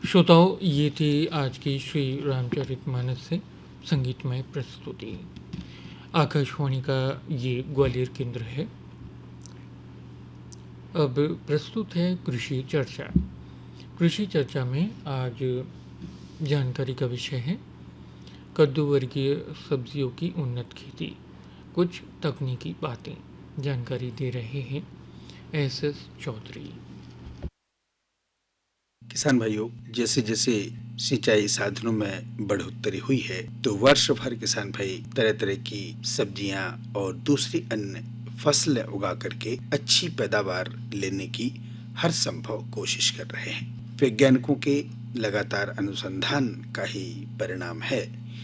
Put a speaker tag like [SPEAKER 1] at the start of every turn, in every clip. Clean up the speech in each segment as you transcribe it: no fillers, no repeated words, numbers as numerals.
[SPEAKER 1] श्रोताओं, ये थी आज की श्री रामचरितमानस से संगीतमय प्रस्तुति। आकाशवाणी का ये ग्वालियर केंद्र है। अब प्रस्तुत है कृषि चर्चा। कृषि चर्चा में आज जानकारी का विषय है कद्दू वर्गीय सब्जियों की उन्नत खेती, कुछ तकनीकी बातें। जानकारी दे रहे हैं एस चौधरी।
[SPEAKER 2] किसान भाइयों, जैसे जैसे सिंचाई साधनों में बढ़ोतरी हुई है तो वर्ष भर किसान भाई तरह तरह की सब्जियां और दूसरी अन्य फसलें उगा करके अच्छी पैदावार लेने की हर संभव कोशिश कर रहे हैं। वैज्ञानिकों के लगातार अनुसंधान का ही परिणाम है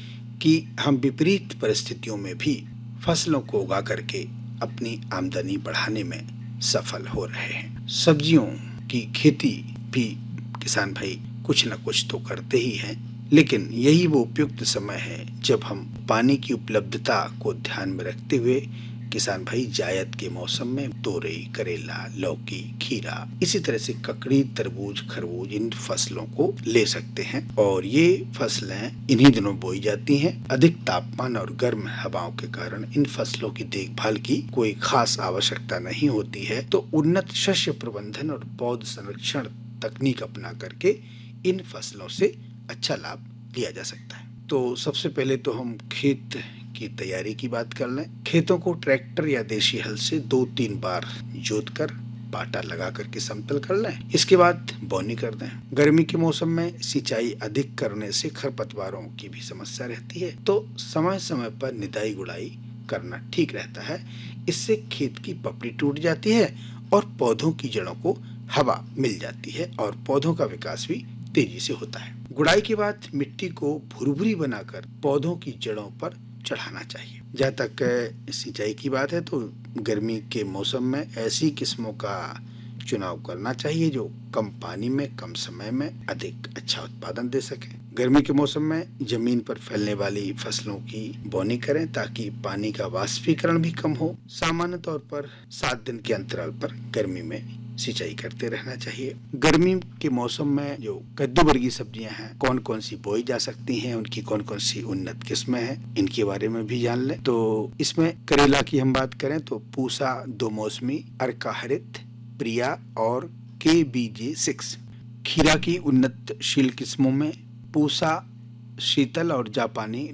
[SPEAKER 2] कि हम विपरीत परिस्थितियों में भी फसलों को उगा करके अपनी आमदनी बढ़ाने में सफल हो रहे हैं। सब्जियों की खेती भी किसान भाई कुछ न कुछ तो करते ही हैं, लेकिन यही वो उपयुक्त समय है जब हम पानी की उपलब्धता को ध्यान में रखते हुए किसान भाई जायद के मौसम में तोरई, करेला, लौकी, खीरा, इसी तरह से ककड़ी, तरबूज, खरबूज इन फसलों को ले सकते हैं। और ये फसलें इन्हीं दिनों बोई जाती हैं। अधिक तापमान और गर्म हवाओं के कारण इन फसलों की देखभाल की कोई खास आवश्यकता नहीं होती है, तो उन्नत शस्य प्रबंधन और पौध संरक्षण तकनीक अपना करके इन फसलों से अच्छा लाभ लिया जा सकता है। तो सबसे पहले तो हम खेत की तैयारी की बात कर लें। खेतों को ट्रैक्टर या देशी हल से 2-3 बार जोतकर पाटा लगा करके समतल कर लें। इसके बाद बोनी कर दें। गर्मी के मौसम में सिंचाई अधिक करने से खरपतवारों की भी समस्या रहती है, तो समय समय पर निदाई गुड़ाई करना ठीक रहता है। इससे खेत की पपड़ी टूट जाती है और पौधों की जड़ों को हवा मिल जाती है और पौधों का विकास भी तेजी से होता है। गुड़ाई के बाद मिट्टी को भुरभुरी बनाकर पौधों की जड़ों पर चढ़ाना चाहिए। जहाँ तक सिंचाई की बात है तो गर्मी के मौसम में ऐसी किस्मों का चुनाव करना चाहिए जो कम पानी में कम समय में अधिक अच्छा उत्पादन दे सके। गर्मी के मौसम में जमीन पर फैलने वाली फसलों की बोनी करें ताकि पानी का वाष्पीकरण भी कम हो। सामान्य तौर पर 7 दिन के अंतराल पर गर्मी में सिंचाई करते रहना चाहिए। गर्मी के मौसम में जो कद्दू वर्गीय सब्जियां हैं, कौन कौन सी बोई जा सकती हैं, उनकी कौन कौन सी उन्नत किस्में हैं, इनके बारे में भी जान लें। तो इसमें करेला की हम बात करें तो पूसा, दो मौसमी, अर्का हरित, प्रिया और KBJ6। खीरा की उन्नतशील किस्मों में पूसा, शीतल और जापानी